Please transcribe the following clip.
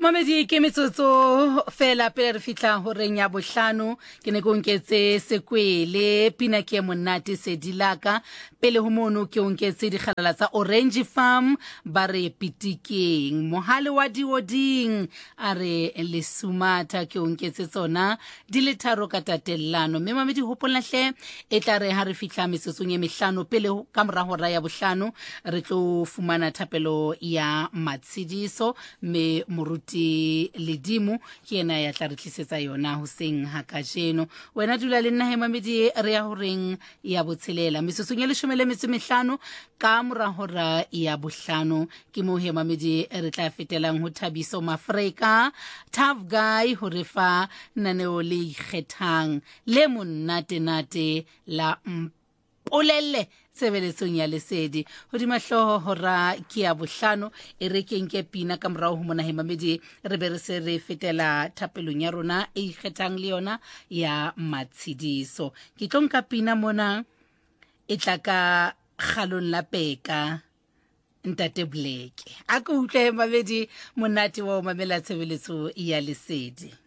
Mamedi ke metsotso fela pele re fitla ho reng ya bohlano ke ne go nketse sekwele pina ke monate se dilaka pele ho mono ke nketse dikgalala tsa Orange Farm ba re pitikeng mohale wa dioding are le sumata ke nketse tsona di le tharo ka tatellano mme Mamedi hopola hle e tla re ha re fitla metsotsong e mehlano pele ka mora hora ya bohlano re tlo fumana thapelo ya matsidiso me moruti ledimo ke ena ya tla re tlisetsa yona hoseng ha kajeno wena dula le nna he Mamedi re ya horeng ya botshelela metsotsong e 15 ka mora hora ya bohlano ke mo he Mamedi re tla fetelang ho Thabiso Mafreka tough guy ho refa naneo le ikgethang le monate la polelle sebeletsong ya lesedi hodima hloho hora ke ya bohlano e re ke pina ka morao ho mona he Mamedi re be re se re fetela thapelong ya rona e ikgethang le yona ya matsidiso ke tlonka pina mona e tla ka kgalong la peka ntate Blake a go utlwe Mamedi monate wa mamela tshebeletso ya lesedi.